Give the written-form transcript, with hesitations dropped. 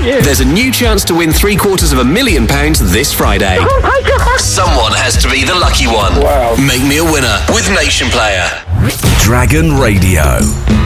you. There's a new chance to win £750,000 this Friday. Oh my God. Someone has to be the lucky one. Wow. Make me a winner with Nation Player. Dragon Radio.